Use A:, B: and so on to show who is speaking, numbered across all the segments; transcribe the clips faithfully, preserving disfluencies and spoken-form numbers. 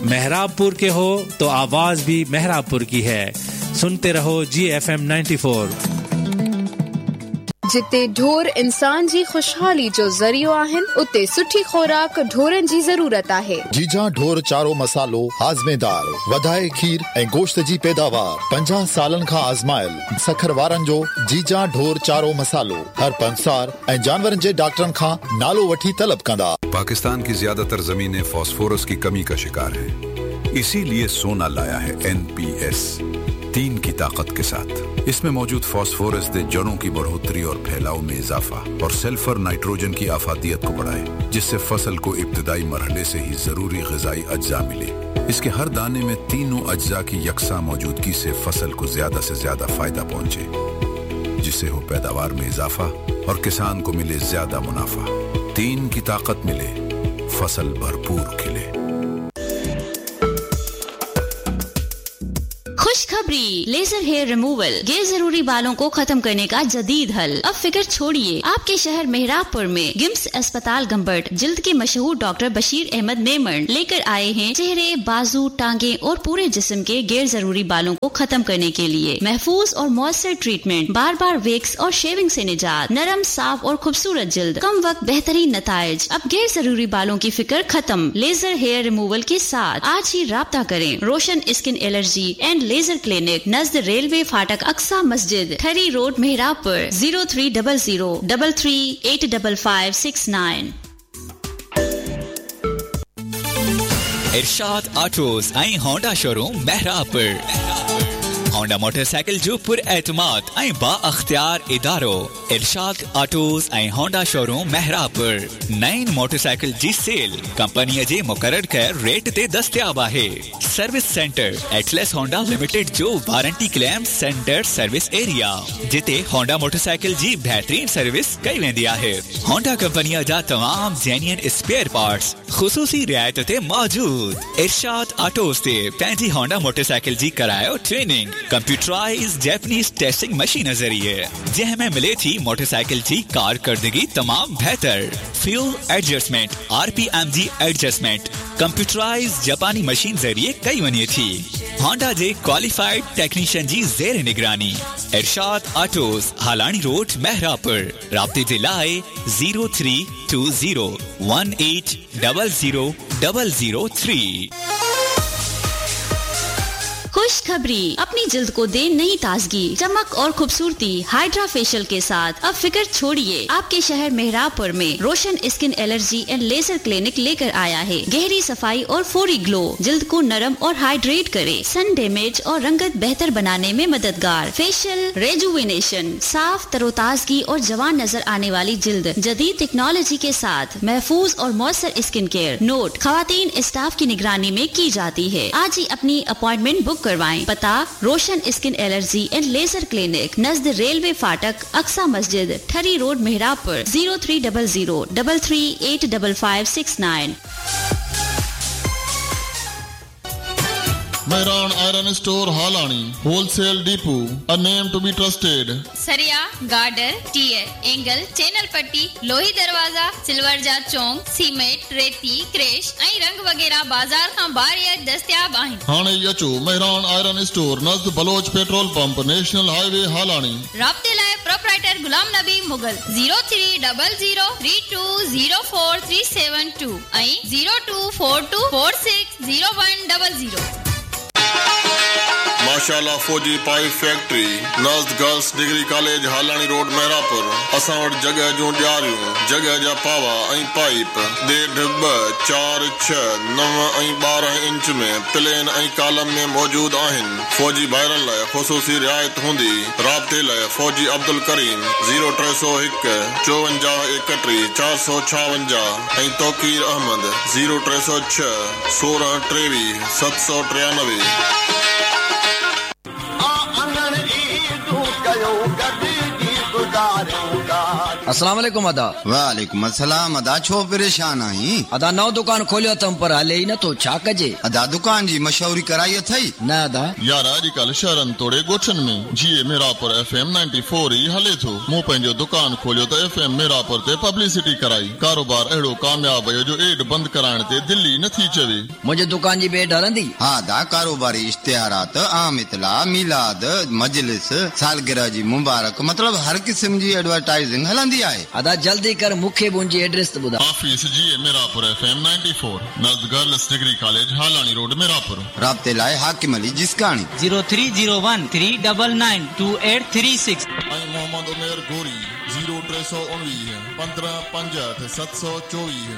A: مہراب پور کے ہو تو آواز بھی مہراب پور کی ہے. سنتے رہو جی ایف ایم نائنٹی فور.
B: جتے ڈھور انسان جی خوشحالی جو ذریعو آہن اتے سٹھی خوراک ڈھورن جی ضرورت آہے.
C: جیجا ڈھور چارو مسالو ہاضمے دار وڌائے کھیر ऐं گوشت جی پیداوار پنجاہ سالن کھان آزمائل سکھر وارن جو جیجا ڈھور چارو مسالو ہر پنسار ऐं جانورن جے ڈاکٹرن کھان نالو وٹھی طلب کندا.
D: پاکستان کی زیادہ تر زمینیں فاسفورس کی کمی کا شکار ہیں، اسی لیے سونا لایا ہے این پی ایس تین کی طاقت کے ساتھ. اس میں موجود فاسفورس دے جڑوں کی بڑھوتری اور پھیلاؤ میں اضافہ اور سلفر نائٹروجن کی آفادیت کو بڑھائے، جس سے فصل کو ابتدائی مرحلے سے ہی ضروری غذائی اجزاء ملے. اس کے ہر دانے میں تینوں اجزاء کی یکساں موجودگی سے فصل کو زیادہ سے زیادہ فائدہ پہنچے، جس سے ہو پیداوار میں اضافہ اور کسان کو ملے زیادہ منافع. تین کی طاقت ملے، فصل بھرپور کھلے.
E: خوشخبری، لیزر ہیئر ریموول غیر ضروری بالوں کو ختم کرنے کا جدید حل. اب فکر چھوڑیے، آپ کے شہر مہراب پور میں گمس اسپتال گمبٹ جلد کے مشہور ڈاکٹر بشیر احمد میمن لے کر آئے ہیں چہرے، بازو، ٹانگیں اور پورے جسم کے غیر ضروری بالوں کو ختم کرنے کے لیے محفوظ اور مؤثر ٹریٹمنٹ، بار بار ویکس اور شیونگ سے نجات، نرم، صاف اور خوبصورت جلد، کم وقت بہترین نتائج. اب غیر ضروری بالوں کی فکر ختم لیزر ہیئر ریموول کے ساتھ. آج ہی رابطہ کریں. روشن skin allergy and laser clinic نزد railway فاٹک Aqsa Masjid, three road, مہراب per. Zero three double zero double three eight double five six nine.
F: Irshad autos ऐं ہونڈا شوروم مہراب پر. ہونڈا موٹر سائیکل جو پر اعتماد ऐं با اختیار ادارو. ارشاد آٹوز ऐं ہونڈا شوروم مہراب پر. نئن motor cycle جی cell company جے مقرر کر ریٹ تے دستیاب ہے. Service centre Atlas Honda limited جو وارنٹی کلیم سینٹر سروس ایریا جتے ہونڈا موٹر سائیکل جی بہترین سروس کئی ویندی ہے. ہونڈا کمپنی جا تمام جینین اسپیئر پارٹس خصوصی رعایت تے موجود. ارشاد آٹوز تے پنجی ہونڈا موٹر سائیکل جی cryo training computerize Japanese testing machine ذریعے جہ میں ملے تھی موٹر سائیکل جی کارکردگی تمام بہتر. Fuel adjustment, R P M G adjustment computerize جاپانی مشین ذریعے کئی ونی تھی. ہونڈا جے کوالیفائڈ ٹیکنیشین جی زیر نگرانی. ارشاد آٹوز ہالانی روڈ مہراب پر. رابطے جے لائے zero three to zero one eight double zero double zero three.
E: خوشخبری، اپنی جلد کو دے نئی تازگی، چمک اور خوبصورتی ہائیڈرا فیشل کے ساتھ. اب فکر چھوڑیے، آپ کے شہر مہراب پور میں روشن skin allergy and laser clinic لے کر آیا ہے. گہری صفائی اور فوری گلو، جلد کو نرم اور ہائیڈریٹ کرے، سن ڈیمیج اور رنگت بہتر بنانے میں مددگار. فیشل ریجوینیشن، صاف تر و تازگی اور جوان نظر آنے والی جلد جدید ٹیکنالوجی کے ساتھ محفوظ اور مؤثر اسکن کیئر. نوٹ، خواتین اسٹاف کی نگرانی میں کی جاتی ہے. آج ہی اپنی اپوائنٹمنٹ بک کروائیں. پتہ روشن skin allergy and laser clinic نزد railway فاٹک Aqsa Masjid, three road, مہراب per. Zero three double zero double three eight double five six nine.
G: Mehran Iron Store Halani, Wholesale Depot, a name to be trusted.
H: Sariya, Garder, Tier, Angle, Channel Patti, Lohi Darwaza, Silverja Chowk, Cement, Reti, Crash, ऐं रंग वगैरह बाजार खां बाहर दस्तयाब आहिनि.
G: हाणे अचो Mehran Iron Store नज़द Bloch petrol pump, national highway हालानी.
H: राब्ते लाइ proprietor Ghulam Nabi Mughal zero three zero zero three two zero four three seven two ऐं zero two four two four six zero one zero zero.
G: माशाअल्लाह फौजी pipe factory नज़द girls degree college हालानी road Mehrabpur. असां वटि जगह जूं ॾियारियूं, जगह जा पावा ऐं पाइप ॾेढ ॿ चार छह नव ऐं ॿारहं इंच में प्लेन ऐं कॉलम में मौजूद आहिनि. फौजी भाइरनि लाइ ख़ुसूसी रिआयत हूंदी. राब्ते लाइ फौजी अब्दुल करीम ज़ीरो टे सौ हिकु चोवंजाह एकटीह चार सौ छावंजाह ऐं तौकीर अहमद ज़ीरो टे सौ छह सोरहं टेवीह सत सौ टियानवे.
I: السلام علیکم ادا.
J: وعلیکم السلام. ادا چھو پریشان آہیں؟
I: ادا نو دکان کھولیا تم پر ہلے ہی نہ تو چھا کجے.
J: ادا دکان جی مشہوری کرائی تھئی
I: نہ ادا
G: یار اॼुकल्ह शहरनि तोड़े ॻोठनि में जीअं Merapur F M ninety four E हले थो. मूं पंहिंजो दुकान खोलियो त एफ एम मेरापुर ते पब्लिसिटी कराई. कारोबार अहिड़ो कामयाब वियो जो एड बंदि कराइण ते दिल्ली नथी चवे.
I: मुंहिंजे दुकान जी बेड हलंदी?
J: हा दा कारोबारी इश्तिहारात, आम इतला, मिलाद, मजलिस, सालगिरह जी मुबारक, मतलब हर किस्म जी एडवर्टाइजिंग हलंदी आहे.
I: अदा जल्दी कर मूंखे मुंहिंजी एड्रेस त ॿुधा.
G: ऑफिस जी Merapur F M ninety four नज़द girls degree college हालानी road Merapur.
J: राब्ते लाइ हाकिम Ali जिसकाणी
K: zero three zero one three double nine to eight three six.
G: ऐं मोहम्मद उमेर गोरी ज़ीरो टे सौ उणिवीह पंद्रहं पंजहठि सत सौ चोवीह.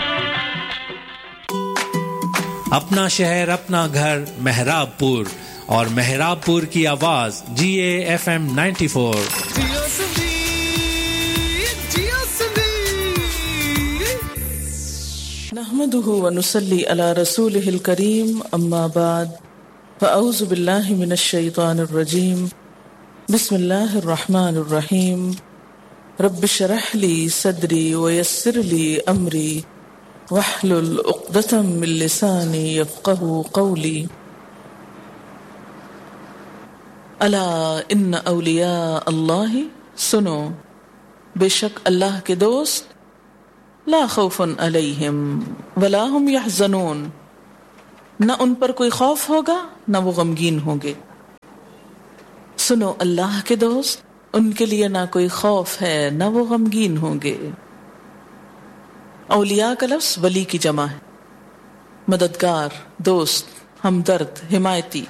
A: अपना शहर अपना घर मेहराबपुर और मेहराबपुर की आवाज जी A F M ninety four.
L: नहमदुहु व नुसल्ली अला रसूलिहिल करीम अम्मा बाद फ़अऊज़ु बिल्लाहि मिनश शैतानिर रजीम. बिस्मिल्लाहिर रहमानिर रहीम. रब्बि श्रह ली सदरी व यस्सिर ली अमरी वहलुल उक़दतम मिन लिसानी यफ़क़हू क़ौली. अला इन्न औलिया अल्लाहि, सुनो बेशक अल्लाह के दोस्त, ला खौफुन अलैहिम वला हुम यहज़नून, न उन पर कोई खौफ होगा न वो गमगीन होंगे. सुनो अल्लाह के दोस्त, उनके लिए ना कोई खौफ है न वो गमगीन होंगे. औलिया का लफ्ज़ वली की जमा है. मददगार, दोस्त, हमदर्द, हिमायती.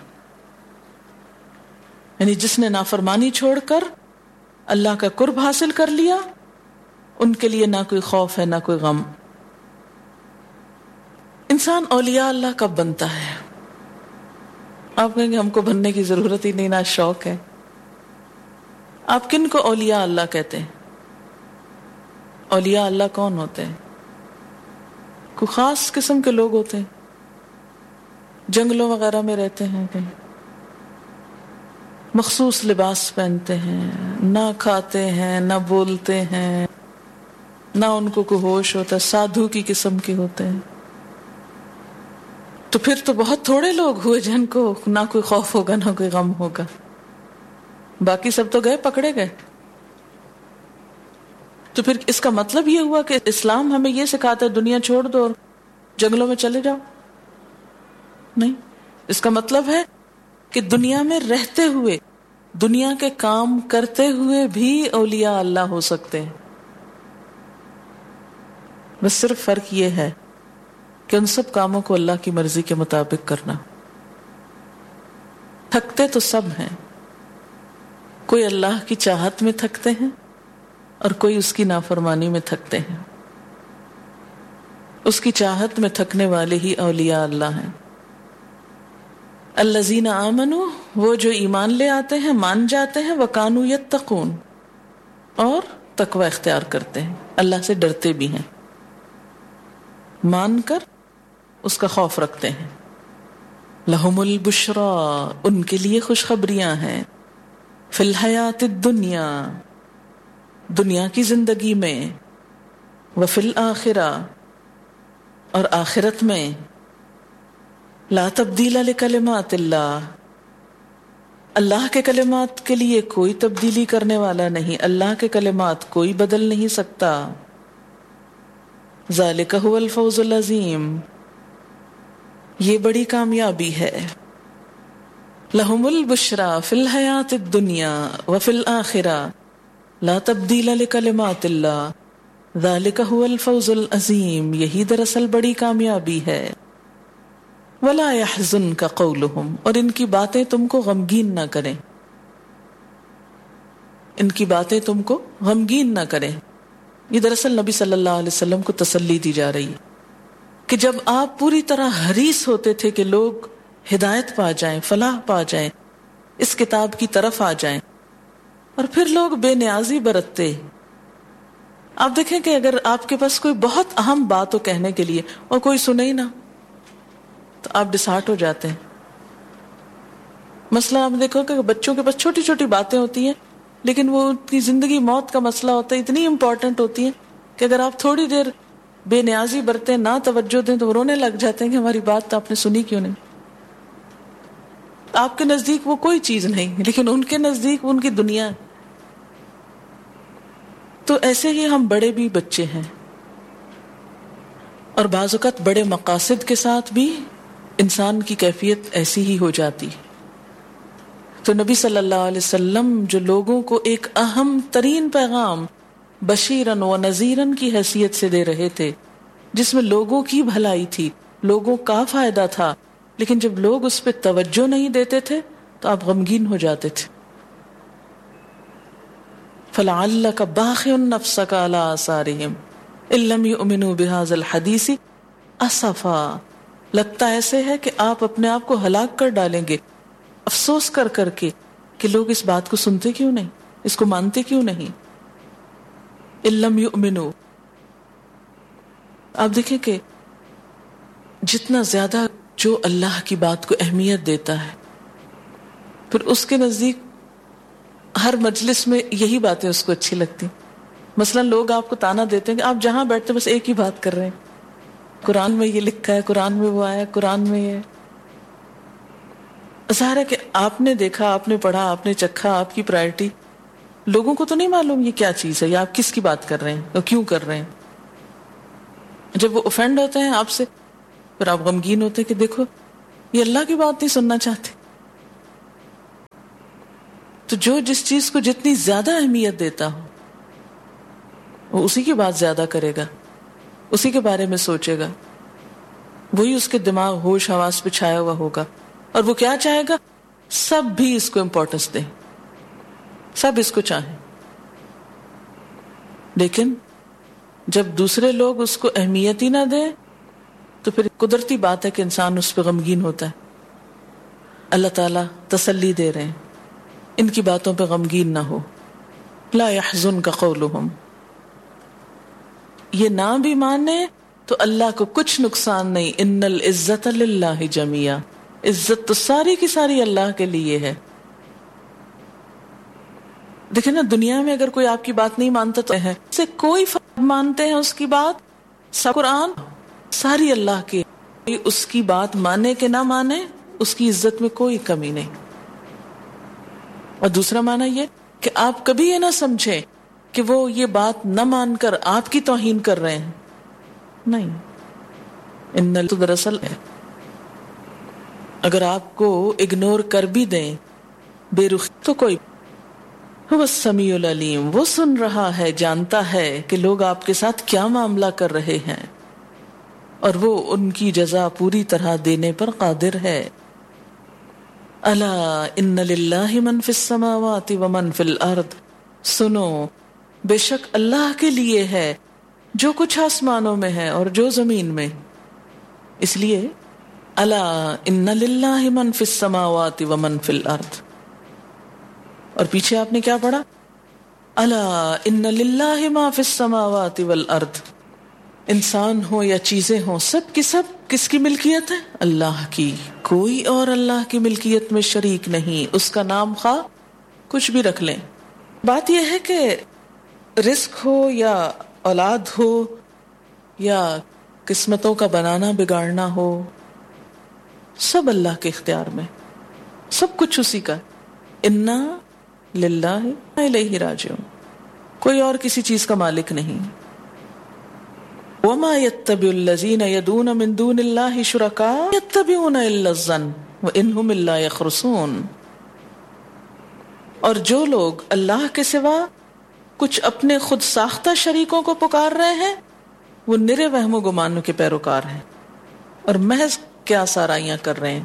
L: यानी जिसने नाफरमानी छोड़कर अल्लाह का कुर्ब हासिल कर लिया, उनके लिए ना कोई खौफ है ना कोई गम. इंसान औलिया अल्लाह कब बनता है? आप कहेंगे हमको बनने की जरूरत ही नहीं, ना शौक है. आप किन को औलिया अल्लाह कहते हैं? औलिया अल्लाह कौन होते हैं? कोई खास किस्म के लोग होते हैं, जंगलों वगैरह में रहते हैं, कहीं मखसूस लिबास पहनते हैं, ना खाते हैं ना बोलते हैं, ना उनको कोई होश होता, साधु की किस्म के होते हैं. तो फिर तो बहुत थोड़े लोग हुए जिनको ना कोई खौफ होगा ना कोई गम होगा. बाकी सब तो गए, पकड़े गए. तो फिर इसका मतलब ये हुआ कि इस्लाम हमें ये सिखाता है दुनिया छोड़ दो और जंगलों में चले जाओ? नहीं, इसका मतलब है कि दुनिया में रहते हुए, दुनिया के काम करते हुए भी औलिया अल्लाह हो सकते हैं. बस सिर्फ फर्क ये है कि उन सब कामों को अल्लाह की मर्जी के मुताबिक करना. थकते तो सब हैं, कोई अल्लाह की चाहत में थकते हैं और कोई उसकी नाफरमानी में थकते हैं. उसकी चाहत में थकने वाले ही औलिया अल्लाह हैं. अल्लज़ीना आमनू, वो जो ईमान ले आते हैं, मान जाते हैं, वकानू यत्तकून, और तकवा इख्तियार करते हैं, अल्लाह से डरते भी हैं, मान कर उसका खौफ रखते हैं. लहुमुल बुशरा, उनके लिए खुशखबरियां हैं. फिल हयातिद दुनिया, दुनिया की जिंदगी में, व फिल आखिरा, और आखिरत में. ला तब्दीला लिकलिमातिल्लाह, अल्लाह के कलिमात के लिए कोई तब्दीली करने वाला नहीं, अल्लाह के कलिमात कोई बदल नहीं सकता. ज़ालिका हुवल फौज़ुल अज़ीम, ये बड़ी कामयाबी है. लहुमुल बुशरा फिल हयातिद दुनिया व फिल आखिरा, ला तब्दीला लिकलिमातिल्लाह, ज़ालिका हुवल फौज़ुल अज़ीम, यही दरअसल बड़ी कामयाबी है. वला यहज़ुनका क़ौलुहुम, और इनकी बातें तुमको गमगीन ना करें, इनकी बातें तुमको गमगीन ना करें. ये दरअसल नबी सल्लल्लाहु अलैहि वसल्लम को तसल्ली दी जा रही है कि जब आप पूरी तरह हरीस होते थे कि लोग हिदायत पा जाएं, फलाह पा जाएं, इस किताब की तरफ आ जाएं, और फिर लोग बेनियाजी बरतते. आप देखें कि अगर आपके पास कोई बहुत अहम बात हो कहने के लिए और कोई सुने ही ना, तो आप डिसहार्ट हो जाते हैं. मसला आप देखो कि बच्चों के पास छोटी छोटी बातें होती हैं, لیکن وہ ان کی زندگی موت کا مسئلہ ہوتا ہے، اتنی امپورٹنٹ ہوتی ہیں کہ اگر آپ تھوڑی دیر بے نیازی برتیں، نہ توجہ دیں، تو وہ رونے لگ جاتے ہیں کہ ہماری بات آپ نے سنی کیوں نہیں. آپ کے نزدیک وہ کوئی چیز نہیں، لیکن ان کے نزدیک ان کی دنیا ہے. تو ایسے ہی ہم بڑے بھی بچے ہیں، اور بعض اوقات بڑے مقاصد کے ساتھ بھی انسان کی کیفیت ایسی ہی ہو جاتی. تو نبی صلی اللہ علیہ وسلم جو لوگوں کو ایک اہم ترین پیغام بشیرن و نذیرن کی حیثیت سے دے رہے تھے، جس میں لوگوں کی بھلائی تھی، لوگوں کا فائدہ تھا، لیکن جب لوگ اس پہ توجہ نہیں دیتے تھے تو آپ غمگین ہو جاتے تھے. فَلَعَلَّكَ بَاخِعٌ نَفْسَكَ عَلَىٰ آثَارِهِمْ إِن لَّمْ يُؤْمِنُوا بِهَٰذَا الْحَدِيثِ أَسَفًا. لگتا ایسے ہے کہ آپ اپنے آپ کو ہلاک کر ڈالیں گے افسوس کر کر کے کہ لوگ اس بات کو سنتے کیوں نہیں، اس کو مانتے کیوں نہیں. إِن لَّمْ يُؤْمِنُوا. آپ دیکھیں کہ جتنا زیادہ جو اللہ کی بات کو اہمیت دیتا ہے، پھر اس کے نزدیک ہر مجلس میں یہی باتیں اس کو اچھی لگتی. مثلا لوگ آپ کو تانا دیتے ہیں کہ آپ جہاں بیٹھتے بس ایک ہی بات کر رہے ہیں، قرآن میں یہ لکھا ہے، قرآن میں وہ آیا، قرآن میں یہ. ظاہر ہے کہ آپ نے دیکھا، آپ نے پڑھا، آپ نے چکھا، آپ کی پرائرٹی. لوگوں کو تو نہیں معلوم یہ کیا چیز ہے یا آپ کس کی بات کر رہے ہیں اور کیوں کر رہے ہیں. جب وہ اوفینڈ ہوتے ہیں آپ سے، پھر آپ غمگین ہوتے ہیں کہ دیکھو یہ اللہ کی بات نہیں سننا چاہتے. تو جو جس چیز کو جتنی زیادہ اہمیت دیتا ہو وہ اسی کی بات زیادہ کرے گا، اسی کے بارے میں سوچے گا، وہی اس کے دماغ ہوش حواس پہ چھایا ہوا ہوگا. اور وہ کیا چاہے گا؟ سب بھی اس کو امپورٹنس دیں، سب اس کو چاہیں. لیکن جب دوسرے لوگ اس کو اہمیت ہی نہ دیں تو پھر قدرتی بات ہے کہ انسان اس پہ غمگین ہوتا ہے. اللہ تعالیٰ تسلی دے رہے ہیں، ان کی باتوں پہ غمگین نہ ہو. لا يحزنك قولهم. یہ نہ بھی مانے تو اللہ کو کچھ نقصان نہیں. ان العزت للہ جميعا. عزت تو ساری کی ساری اللہ کے لیے ہے. دیکھیں نا، دنیا میں اگر کوئی آپ کی بات نہیں مانتا تو ہے سے کوئی فرق مانتے ہیں اس کی بات. سب قرآن ساری اللہ کے، اس کی بات مانے کہ نہ مانے اس کی عزت میں کوئی کمی نہیں. اور دوسرا معنی یہ کہ آپ کبھی یہ نہ سمجھیں کہ وہ یہ بات نہ مان کر آپ کی توہین کر رہے ہیں. نہیں، ان تو دراصل ہے اگر آپ کو اگنور کر بھی دیں، بے رخ، تو کوئی وہ السمیع العلیم، وہ سن رہا ہے، جانتا ہے کہ لوگ آپ کے ساتھ کیا معاملہ کر رہے ہیں، اور وہ ان کی جزا پوری طرح دینے پر قادر ہے. الا ان للہ من فی السماوات ومن فی الارض. سنو، بے شک اللہ کے لیے ہے جو کچھ آسمانوں میں ہے اور جو زمین میں. اس لیے الا ان للہ من فی السماوات ومن فی الارض. اور پیچھے آپ نے کیا پڑھا؟ الا ان للہ ما فی السماوات والارض. انسان ہو یا چیزیں ہوں، سب کی سب کس کی ملکیت ہے؟ اللہ کی. کوئی اور اللہ کی ملکیت میں شریک نہیں. اس کا نام خواہ کچھ بھی رکھ لیں. بات یہ ہے کہ رزق ہو یا اولاد ہو یا قسمتوں کا بنانا بگاڑنا ہو، سب اللہ کے اختیار میں، سب کچھ اسی کا. انا للہ الیہ راجعون. کوئی اور کسی چیز کا مالک نہیں. وما يتبع الذين يدعون من دون الله شركاء يتبعون الا الظن وانهم الا يخرصون. اور جو لوگ اللہ کے سوا کچھ اپنے خود ساختہ شریکوں کو پکار رہے ہیں، وہ نرے وہم و گمانوں کے پیروکار ہیں اور محض کیا سارائیاں کر رہے ہیں.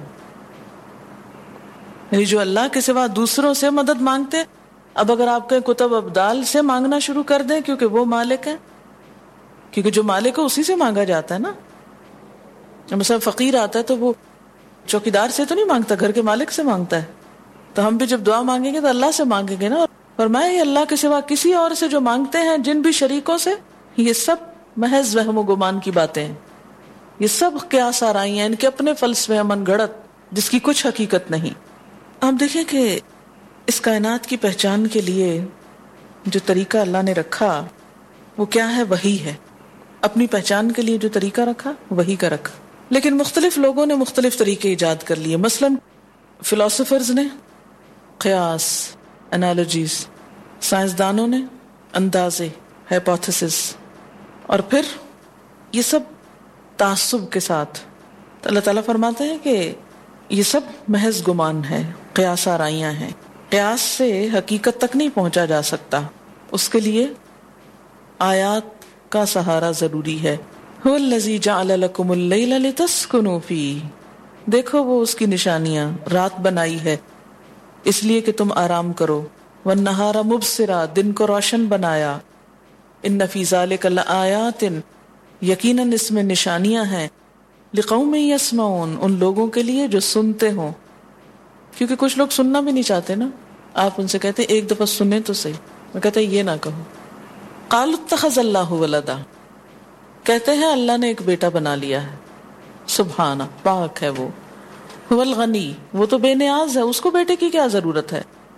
L: یعنی جو اللہ کے سوا دوسروں سے مدد مانگتے، اب اگر آپ کہیں کتب ابدال سے مانگنا شروع کر دیں کیونکہ وہ مالک ہیں، کیونکہ جو مالک ہے اسی سے مانگا جاتا ہے نا. مثلا فقیر آتا ہے تو وہ چوکیدار سے تو نہیں مانگتا، گھر کے مالک سے مانگتا ہے. تو ہم بھی جب دعا مانگیں گے تو اللہ سے مانگیں گے نا. اور فرمایا یہ اللہ کے سوا کسی اور سے جو مانگتے ہیں، جن بھی شریکوں سے، یہ سب محض وہم و گمان کی باتیں ہیں. یہ سب قیاس آرائی ہیں، ان کے اپنے فلسفے من گھڑت جس کی کچھ حقیقت نہیں. آپ دیکھیں کہ اس کائنات کی پہچان کے لیے جو طریقہ اللہ نے رکھا وہ کیا ہے؟ وحی ہے. اپنی پہچان کے لیے جو طریقہ رکھا وحی کا رکھا. لیکن مختلف لوگوں نے مختلف طریقے ایجاد کر لیے. مثلا فلاسفرز نے قیاس، انالوجیز، سائنسدانوں نے اندازے، ہائپوتھیسس، اور پھر یہ سب تعصب کے ساتھ. تو اللہ تعالیٰ فرماتے ہیں کہ یہ سب محض گمان ہے، قیاس آرائیاں ہیں. قیاس سے حقیقت تک نہیں پہنچا جا سکتا، اس کے لیے آیات کا سہارا ضروری ہے. هو الذی جعل لکم اللیل لتسکنوا فیہ، دیکھو وہ اس کی نشانیاں، رات بنائی ہے اس لیے کہ تم آرام کرو. والنہار مبصرا، دن کو روشن بنایا. ان فی ذلک لآیات، یقیناً اس میں نشانیاں ہیں. لقوم یسمعون، ان لوگوں کے لیے جو سنتے ہوں. کیونکہ کچھ لوگ سننا بھی نہیں چاہتے نا. آپ ان سے کہتے ایک دفعہ سنیں تو صحیح. میں کہتے یہ نہ کہو. قالوا اتخذ اللہ ولدا، کہتے ہیں اللہ نے ایک بیٹا بنا لیا ہے. سبحانہ، پاک ہے وہ. هو الغنی، وہ تو بے نیاز ہے، اس کو بیٹے کی کیا ضرورت ہے.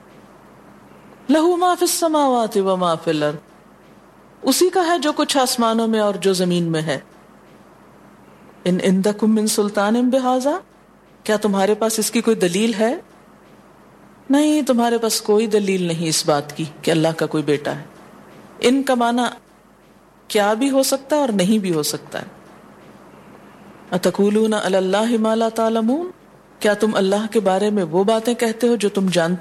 L: لہ ما فی السماوات و ما فی الارض، اسی کا ہے جو کچھ آسمانوں میں اور جو زمین میں ہے. ان عندکم من سلطان بہذا، کیا تمہارے پاس اس کی کوئی دلیل ہے؟ نہیں، تمہارے پاس کوئی دلیل نہیں اس بات کی کہ اللہ کا کوئی بیٹا ہے. ان کا معنی کیا بھی ہو سکتا ہے اور نہیں بھی ہو سکتا ہے. اتقولون علی اللہ ما لا تعلمون، کیا تم اللہ کے بارے میں وہ باتیں کہتے ہو جو تم جانتے